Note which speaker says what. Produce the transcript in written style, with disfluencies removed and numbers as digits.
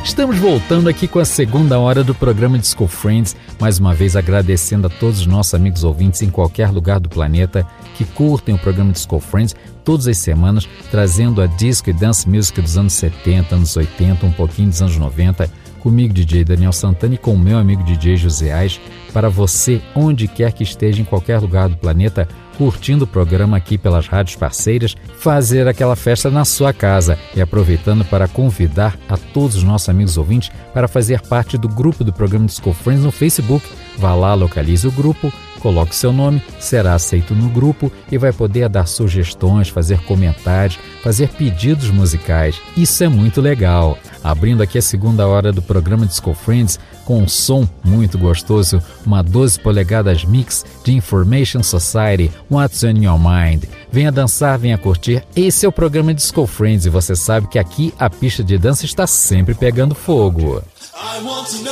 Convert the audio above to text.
Speaker 1: Estamos voltando aqui com a segunda hora do programa Disco Friends, mais uma vez agradecendo a todos os nossos amigos ouvintes em qualquer lugar do planeta que curtem o programa Disco Friends todas as semanas, trazendo a disco e dance music dos anos 70, anos 80, um pouquinho dos anos 90, comigo, DJ Daniel Santana, e com o meu amigo DJ José Ais, para você, onde quer que esteja, em qualquer lugar do planeta, curtindo o programa aqui pelas rádios parceiras, fazer aquela festa na sua casa, e aproveitando para convidar a todos os nossos amigos ouvintes para fazer parte do grupo do programa Disco Friends no Facebook. Vá lá, localize o grupo, coloque seu nome, será aceito no grupo e vai poder dar sugestões, fazer comentários, fazer pedidos musicais. Isso é muito legal. Abrindo aqui a segunda hora do programa Disco Friends com um som muito gostoso, uma 12 polegadas mix de Information Society, What's on Your Mind. Venha dançar, venha curtir. Esse é o programa Disco Friends e você sabe que aqui a pista de dança está sempre pegando fogo. I want to know